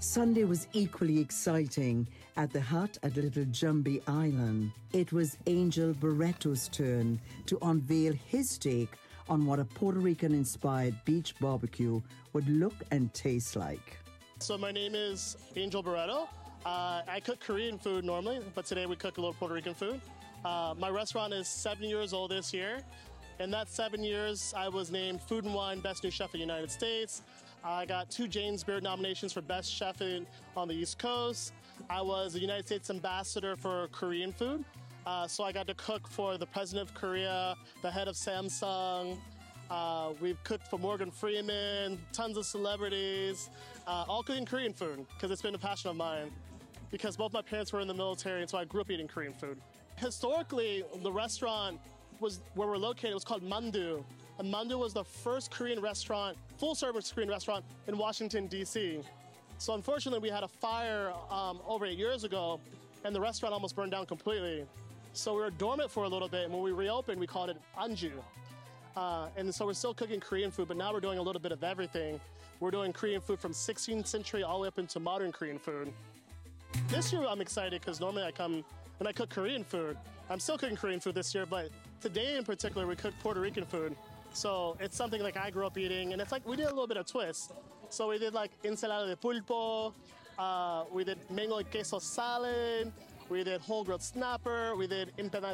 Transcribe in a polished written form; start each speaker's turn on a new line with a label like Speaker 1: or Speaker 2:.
Speaker 1: Sunday was equally exciting at the hut at Little Jumbie Island. It was Angel Barreto's turn to unveil his take on what a Puerto Rican-inspired beach barbecue would look and taste like.
Speaker 2: So my name is Angel Barreto. I cook Korean food normally, but today we cook a little Puerto Rican food. My restaurant is 7 years old this year. In that 7 years, I was named Food & Wine Best New Chef in the United States. I got 2 Jane's Beard nominations for Best Chef on the East Coast. I was the United States Ambassador for Korean food. So I got to cook for the President of Korea, the head of Samsung. We've cooked for Morgan Freeman, tons of celebrities, all cooking Korean food because it's been a passion of mine. Because both my parents were in the military, and so I grew up eating Korean food. Historically, the restaurant was where we're located was called Mandu. And Mandu was the first Korean restaurant, full-service Korean restaurant in Washington, D.C. So unfortunately, we had a fire over 8 years ago, and the restaurant almost burned down completely. So we were dormant for a little bit, and when we reopened, we called it Anju. And so we're still cooking Korean food, but now we're doing a little bit of everything. We're doing Korean food from 16th century all the way up into modern Korean food. This year I'm excited because normally I come and I cook Korean food. I'm still cooking Korean food this year, but today in particular we cook Puerto Rican food. So it's something like I grew up eating, and it's like we did a little bit of twist. So we did like ensalada de pulpo, we did mango y queso salad, we did whole grilled snapper, we did empanada